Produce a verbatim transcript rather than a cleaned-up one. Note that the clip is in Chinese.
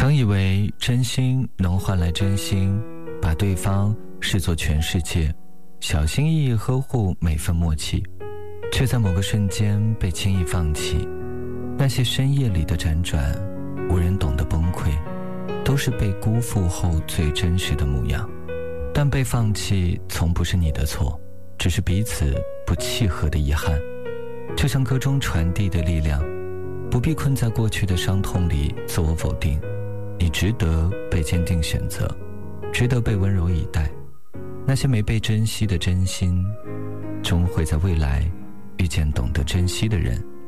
常以为真心能换来真心，把对方视作全世界，小心翼翼呵护每份默契，却在某个瞬间被轻易放弃。那些深夜里的辗转，无人懂得崩溃，都是被辜负后最真实的模样。但被放弃从不是你的错，只是彼此不契合的遗憾。就像歌中传递的力量，不必困在过去的伤痛里自我否定，你值得被坚定选择，值得被温柔以待。那些没被珍惜的真心，终会在未来遇见懂得珍惜的人。